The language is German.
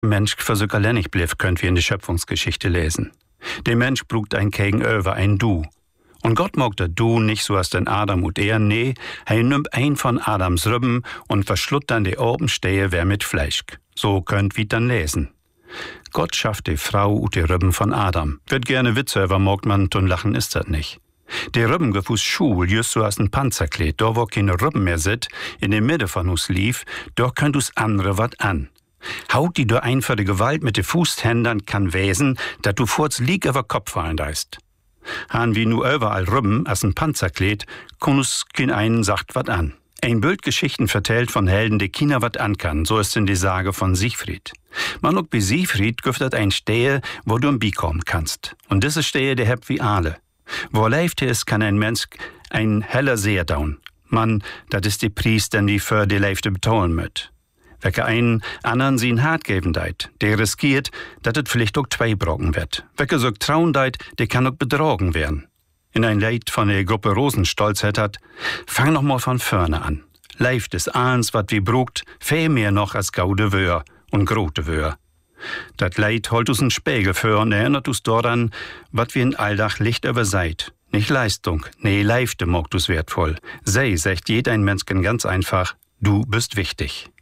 Mensch versucht allein nicht blieb, könnt wir in die Schöpfungsgeschichte lesen. Der Mensch brugt ein Gegenüber, ein Du. Und Gott mag der Du nicht so als den Adam und er, nee, er nimmt ein von Adams Rüben und verschlutt dann die oben stehe, wer mit Fleisch. So könnt wir dann lesen. Gott schafft die Frau und die Rüben von Adam. Wird gerne Witze über mogt man, tun lachen ist das nicht. Die Rüben gefuß Schul, just so als ein Panzerkleid, da wo keine Rüben mehr sit, in der Mitte von uns lief, da könnt us andere wat an. Haut die do ein für die Gewalt mit de Fußhändern kann wesen, dat du furz lieg über Kopf fallen deist. Han wie nu überall Rüben als ein Panzerkleid, kann us kein einen sagt wat an. Ein Bild Geschichten vertellt von Helden, die China wat an kann, so ist in die Sage von Siegfried. Man auch bei Siegfried güftet ein Stehe, wo du im Bi kommen kannst. Und diese Stehe, der hebt wie alle. Wo lebt ist, kann ein Mensch ein heller Seher daun. Man, dat ist die Priest, den die für die Leifte betonen möt. Wecker einen anderen sie ein Hart geben deit, der riskiert, dat het vielleicht auch zwei brocken wird. Wecker so trauen deit, der kann auch betrogen werden. In ein Lied von der Gruppe Rosenstolz hat, fang noch mal von vorne an. Leift ist eins, wat wie brugt, viel mehr noch als gaude Wöhr und grote Wöhr. Dat Leid holt uns einen Spiegel für und erinnert uns daran, wat wir in Alldach Licht über seid. Nicht Leistung, nee, Leifte mogt us wertvoll. Sei, sagt jeder ein Menschen ganz einfach, du bist wichtig.